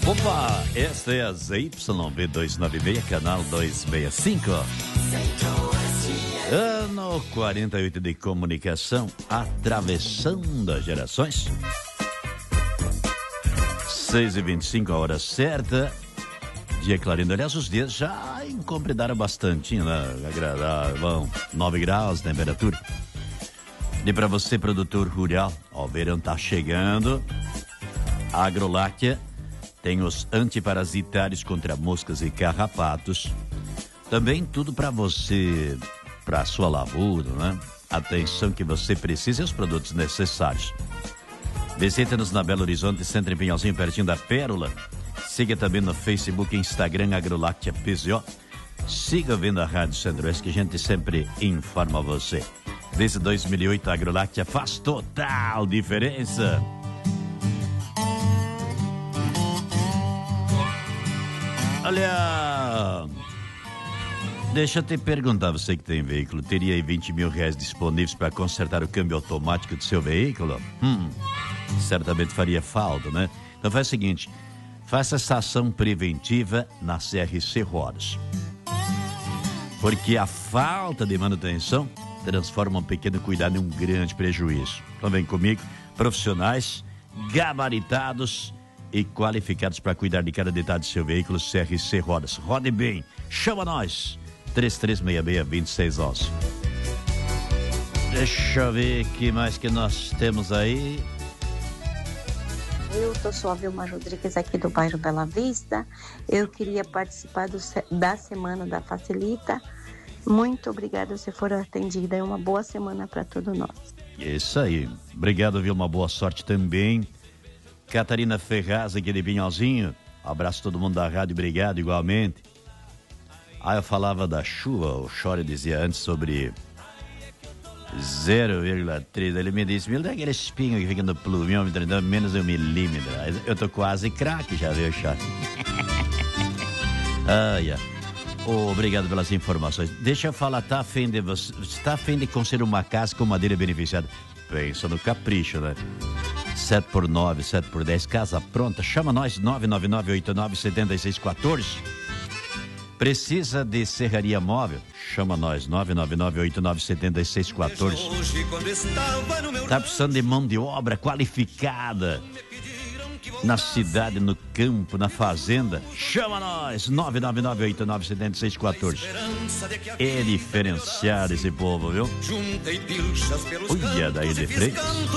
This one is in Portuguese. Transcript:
Opa, esta é a ZYB296, canal 265. Ano 48 de comunicação, atravessando as gerações. 6h25, a hora certa. Dia clarindo. Aliás, os dias já encobridaram bastante, né? Agradável, 9 graus, temperatura. E para você, produtor rural, ó, o verão tá chegando. A Agroláctea tem os antiparasitários contra moscas e carrapatos. Também tudo para você, para sua lavoura, né? Atenção que você precisa e os produtos necessários. Visita-nos na Belo Horizonte, Centro em Pinhalzinho, pertinho da Pérola. Siga também no Facebook e Instagram Agroláctea PZO. Siga vendo a Rádio Centro-Oeste, que a gente sempre informa você. Desde 2008 a Agroláctea faz total diferença. Olha, deixa eu te perguntar, você que tem veículo, teria aí R$20.000 disponíveis para consertar o câmbio automático do seu veículo? Certamente faria falta, né? Então faz o seguinte, faça essa ação preventiva na CRC Rodas. Porque a falta de manutenção transforma um pequeno cuidado em um grande prejuízo. Então vem comigo, profissionais gabaritados e qualificados para cuidar de cada detalhe do seu veículo. CRC Rodas. Rode bem, chama nós, 3366-2611. Deixa eu ver o que mais que nós temos aí. Eu sou a Vilma Rodrigues aqui do bairro Bela Vista. Eu queria participar da semana da Facilita. Muito obrigada se for atendida. É uma boa semana para todos nós. Isso aí. Obrigado, Vilma. Boa sorte também. Catarina Ferraz aqui de Pinhalzinho. Abraço a todo mundo da rádio. Obrigado igualmente. Eu falava da chuva. O Chore dizia antes sobre 0,3. Ele me disse, meu, daquele espinho que fica no plumímetro, menos de 1 milímetro. Eu tô quase craque, já viu, Chore? Obrigado pelas informações. Deixa eu falar, tá afim de construir uma casa com madeira beneficiada? Pensa no capricho, né? 7x9, 7x10, casa pronta. Chama nós, 999-89-7614. Precisa de serraria móvel? Chama nós, 999-89-7614. Tá precisando de mão de obra qualificada na cidade, no campo, na fazenda? Chama nós, 999-89-7614. É diferenciado esse povo, viu? Olha daí de Freitas.